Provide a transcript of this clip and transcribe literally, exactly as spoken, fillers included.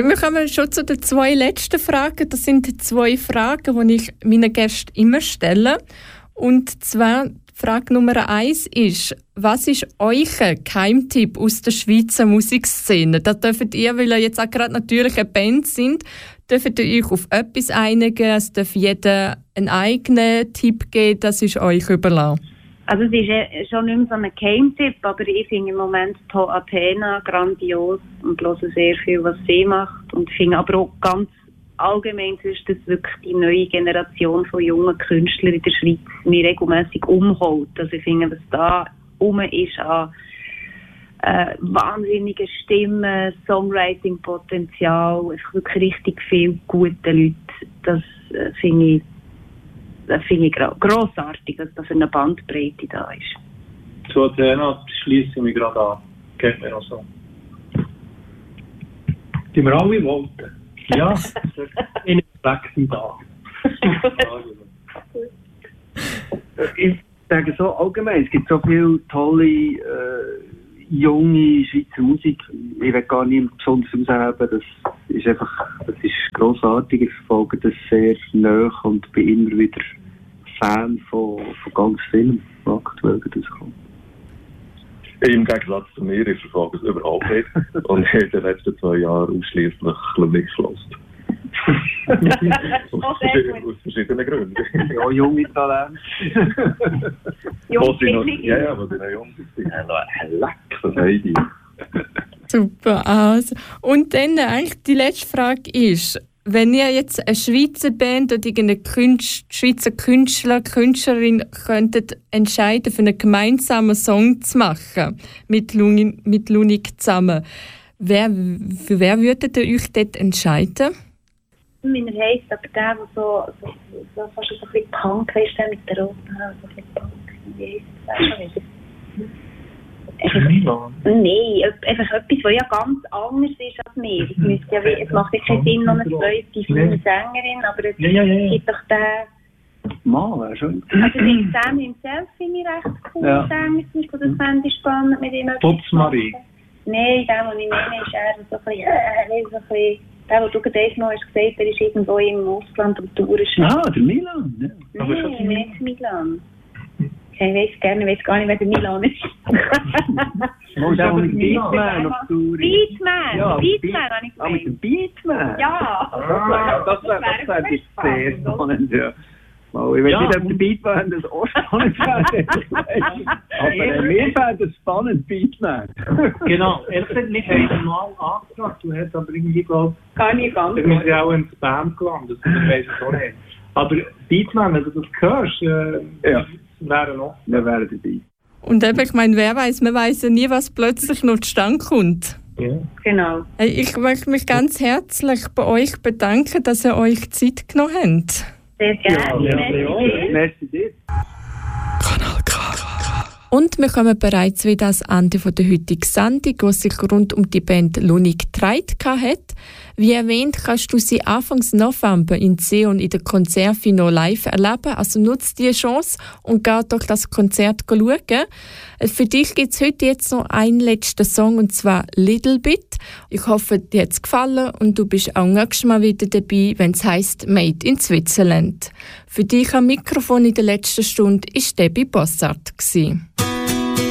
Wir kommen schon zu den zwei letzten Fragen. Das sind zwei Fragen, die ich meinen Gästen immer stelle. Und zwar Frage Nummer eins ist, was ist euer Geheimtipp aus der Schweizer Musikszene? Da dürft ihr, weil ihr jetzt auch gerade natürlich eine Band sind, dürft ihr euch auf etwas einigen. Es darf jeder einen eigenen Tipp geben, das ist euch überlassen. Also es ist schon nicht mehr so ein Geheimtipp, aber ich finde im Moment To Athena grandios und höre sehr viel, was sie macht. Und finde aber auch ganz allgemein ist das wirklich die neue Generation von jungen Künstlern in der Schweiz mir regelmässig umholt. Also ich finde, was da rum ist an äh, wahnsinnigen Stimmen, Songwriting-Potenzial, wirklich richtig viele gute Leute, das äh, finde ich, das finde ich grossartig, dass da für eine Bandbreite da ist. Zu Athena schließe ich mich gerade an. Geht mir auch so. Die wir alle wollten. Ja, in den nächsten Tagen. Ich sage so allgemein, es gibt so viele tolle, äh, junge Schweizer Musik. Ich will gar nicht besonders herausheben. Das ist einfach, das ist grossartig. Ich verfolge das sehr nah und bin immer wieder Fan von, von ganz Filmen, die aktuell rauskommen. Im Gegensatz zu mir, ich verfolge es überhaupt nicht und habe in den letzten zwei Jahren ausschliesslich Clubmix gehört. aus, verschiedenen, aus verschiedenen Gründen. Ja, junge Talente. Jung Ja, ja, wo die noch jung sind. Leck, das haben die. Super. Also. Und dann eigentlich die letzte Frage ist, wenn ihr jetzt eine Schweizer Band oder irgendeine Künst, Schweizer Künstler, Künstlerin könntet entscheiden, für einen gemeinsamen Song zu machen, mit Luni, mit Lunik zusammen, wer, für wer würdet ihr euch dort entscheiden? Meiner heisst aber der, der so, so, so fast so ein bisschen Punk ist, der mit der roten Haare, so ein bisschen Punk. Wie heisst das schon wieder? Milan? Nein, einfach etwas, das ja ganz anders ist als mir. Es, müsste ja, es macht ja keinen Sinn, noch eine zweite feine Sängerin, aber es ja, ja, ja. gibt doch den... Mann, wäre schön. Also den Sam himself finde ich recht cool, ja. Sänger, das fände ich spannend mit ihm. Putzmarie? Nein, der, den ich meine, ist eher so ein bisschen... Äh, so ein bisschen der, den du gerade mal hast gesagt, der ist irgendwo im Ausland am Touren. Ah, der Milan? Ja. Nein, nicht Milan. Ich weiß gerne, ich weiß gar nicht, wer der Milan ist. Muss auch mit dem Beatman auf Tour. Beatman! Ja, Beatman habe ich gemeint. Ah, mit dem Beatman? Ja! Ah, das wäre das wär, wär sehr spannend, ja. Mal, ich weiß ja. nicht, ob der Beatman das auch spannend wäre. Aber äh, mir wäre das spannend, Beatman. Genau, ehrlich gesagt, wir haben ihn mal angefragt, du hast aber irgendwie, glaube ich... Gar nicht ganz. Wir sind ja auch im Spam gelandet, das weiss ich auch nicht. Aber Beatman, wenn du das hörst, äh, ja. wäre noch. Wir wären dabei. Und eben, ich meine, wer weiß, man weiß ja nie, was plötzlich noch zustande kommt. Ja. Genau. Ich möchte mich ganz herzlich bei euch bedanken, dass ihr euch Zeit genommen habt. Sehr gerne. Ja, ja, ja. Merci dir. Kanal K. Und wir kommen bereits wieder ans Ende der heutigen Sendung, die sich rund um die Band Lunik gedreht hat. Wie erwähnt, kannst du sie Anfang November in Seon in der Konzertfino live erleben. Also nutzt die Chance und geh doch das Konzert schauen. Für dich gibt es heute jetzt noch einen letzten Song, und zwar «Little Bit». Ich hoffe, dir hat es gefallen und du bist auch nächstes Mal wieder dabei, wenn es heisst «Made in Switzerland». Für dich am Mikrofon in der letzten Stunde war Debbie Bossart.